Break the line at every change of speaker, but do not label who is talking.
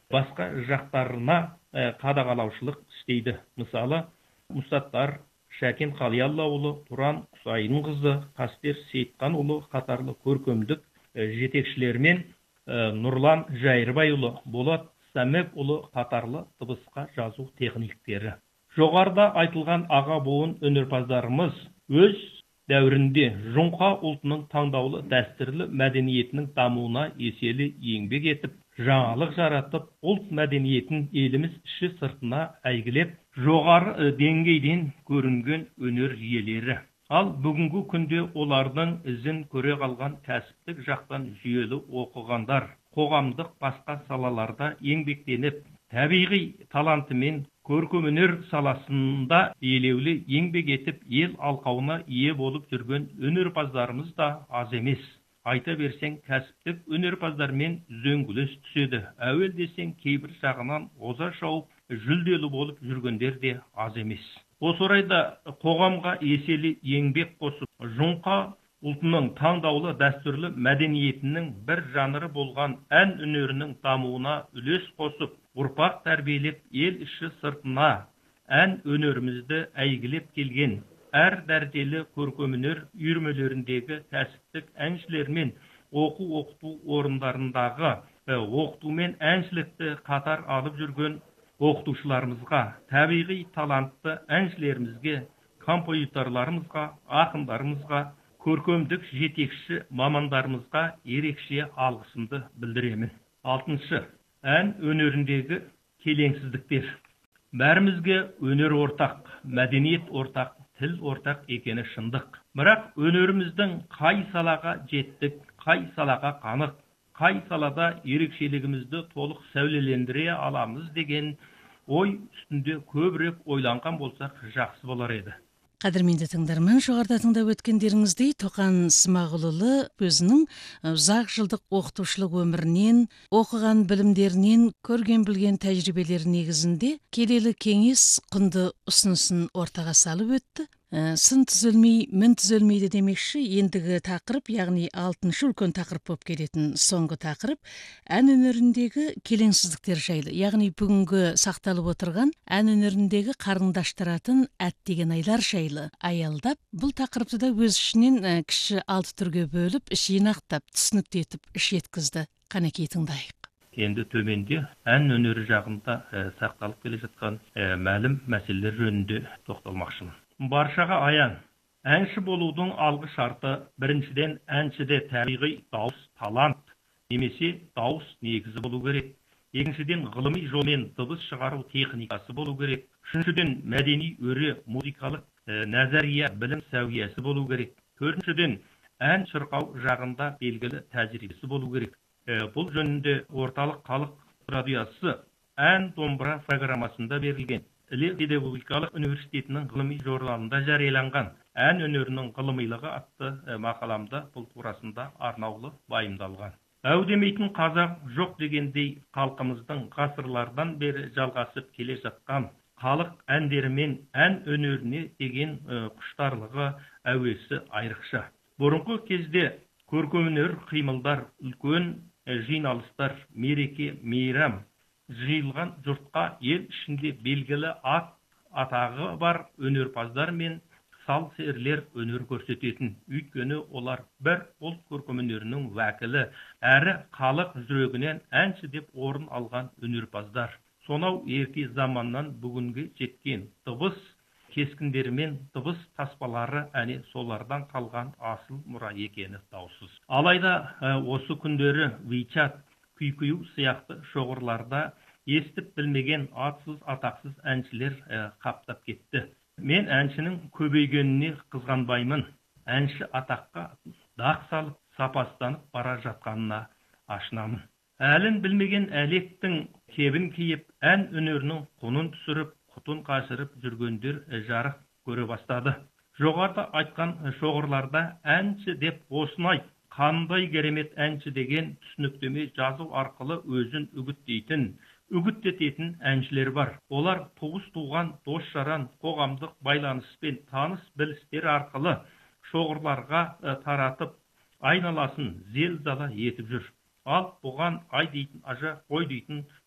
басқа жақтарына қадағалаушылық істейді. Мысалы, Мұсаттар Шәкен Қалияллаұлы, Тұран Құсайынқызы, Қастер Сейітқанұлы қатарлы көркемдік жетекшілермен Нұрлан Жайырбайұлы, Болат Сәмепұлы қатарлы дыбысқа жазу техниктері. Жоғарыда айтылған аға буын өнерпаздарымыз өз дәуірінде Жоңқа ұлтының таңдаулы дәстүрлі мәдениетінің дамуына еселі еңбек етіп, жаңалық жаратып, ұлт мәдениетін еліміз іші сыртына әйгілеп, жоғары деңгейден көрінген өнер иелері. Ал бүгінгі күнде олардың ізін көре қалған кәсіптік жақтан жүйелі оқығандар, қоғамдық басқа салаларда еңбектеніп, табиғи талантымен көркемөнер саласында елеулі еңбек етіп, ел алқауына ие болып жүрген өнерпаздарымыз да аз емес. Айта берсең, кәсіптік өнерпаздармен үзеңгілес түседі. Әуел десең, кейбір жағынан оза шауып, жүлделі болып жүргендер де аз емес. Осы орайда қоғамға еселі еңбек қосып, Жоңқа ұлтының таңдаулы дәстүрлі мәдениетінің бір жанры болған ән өнерінің дамуына үлес қосып, ұрпақ тәрбиелеп, ел іші сыртына ән өнерімізді әйгілеп келген әр дәрежелі көркемөнер үйірмелеріндегі кәсіптік әншілермен оқу-оқыту орындарындағы оқыту мен әншілікті қатар алып жүрген оқытушыларымызға, табиғи талантты әншілерімізге, композиторларымызға, ақындарымызға, көркемдік жетекші мамандарымызға ерекше алғысымды білдіремін. 6. Ән өнеріндегі келеңсіздіктер. Бәрімізге өнер ортақ, мәдениет ортақ, тіл ортақ екені шындық. Бірақ өнеріміздің қай салаға жеттік, қай салаға қанық, қай салада ерекшелігімізді толық сәулелендіре аламыз деген ой үстінде көбірек ойланған болсақ жақсы болар еді.
Қадірменді тыңдарман, жоғарыда тыңдап өткендеріңіздей, Тоқан Смағұлұлы өзінің ұзақ жылдық оқытушылық өмірінен, оқыған білімдерінен, көрген білген тәжірибелер негізінде келелі кеңес, құнды ұсынысын ортаға салып өтті. Сын түзелмей, мін түзелмейді демекші, ендігі тақырып, яғни 6-шы үлкен тақырып болып келетін соңғы тақырып, ән өнеріндегі келеңсіздіктер жайлы, яғни бүгінгі сақталып отырған ән өнеріндегі қарындаштыратын әттеген айлар жайлы аялдап, бұл тақырыпты да өз ішінен кіші 6 түрге бөліп, жинақтап, түсінікті етіп еткізді. Қанекей тыңдайық.
Енді төменде ән өнері жағында сақталып келе жатқан мәлім мәселелер жөнінде тоқталмақшымын. Баршаға аян, әнші болудың алғы шарты біріншіден әншіде табиғи дауыс талант, немесе дауыс негізі болу керек. Екіншіден ғылыми жолмен дыбыс шығару техникасы болу керек. Үшіншіден мәдени өре музыкалық назария білім сәуиясы болу керек. Төртіншіден ән шырқау жағында белгілі тәжірибесі болу керек. Бұл жөнінде орталық халық радиосы ән домбыра программасында берілген. Іле педагогикалық университетінің ғылыми журналында жарияланған ән өнерінің ғылымилығы атты мақаламда бұл турасында арнаулы байымдалған. Әу демейтін қазақ жоқ дегендей, халқымыздың ғасырлардан бері жалғасып келе жатқан халық әндері мен ән өнеріне деген құштарлығы әуесі айрықша. Бұрынғы кезде көркемөнер қимылдар, үлкен жиналыстар, мереке, мейрам жиылған жұртқа ел ішінде белгілі атағы бар өнерпаздар мен сал-серлер өнер көрсететін. Өйткені олар бір ұлт көркемөнерінің уәкілі, әрі халық жүрегінен әнші деп орын алған өнерпаздар. Сонау ерте заманнан бүгінге жеткен дыбыс кескіндері мен дыбыс таспалары әне солардан қалған асыл мұра екені даусыз. Алайда осы күндері WeChat, QQ сияқты шоғырларда естіп білмеген атсыз атақсыз әншілер қаптап кетті. Мен әншінің көбейгеніне қызғанбаймын. Әнші атаққа дақ салып, сапастанып бара жатқанына ашынамын. Әлін білмеген әлектің кебін киіп, ән өнерінің құнын түсіріп, құтын қашырып жүргендер жарық көре бастады. Жоғарыда айтқан шоғырларда әнші деп осынай қандай керемет әнші деген түсініктеме жазу арқылы өзін үгіттететін әншілер бар. Олар туыс туған, дос жаран, қоғамдық байланыспен таныс білістер арқылы шоғырларға таратып, айналасын зел-зала етіп жүр. Ал бұған ай дейтін ажа, қой дейтін